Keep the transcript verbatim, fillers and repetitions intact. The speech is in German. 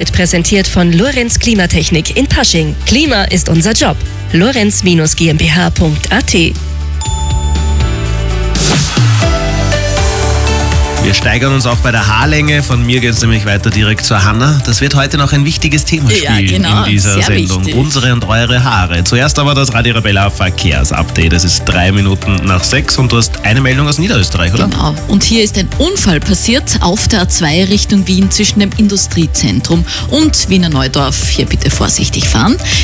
wird präsentiert von Lorenz Klimatechnik in Pasching. Klima ist unser Job. Lorenz GmbH punkt a t. Wir steigern uns auch bei der Haarlänge. Von mir geht es nämlich weiter direkt zur Hanna. Das wird heute noch ein wichtiges Thema spielen ja, genau, in dieser sehr Sendung. Wichtig. Unsere und eure Haare. Zuerst aber das Radio Arabella Verkehrsupdate. Es ist drei Minuten nach sechs und du hast eine Meldung aus Niederösterreich, oder? Genau. Und hier ist ein Unfall passiert auf der A zwei Richtung Wien zwischen dem Industriezentrum und Wiener Neudorf. Hier bitte vorsichtig fahren.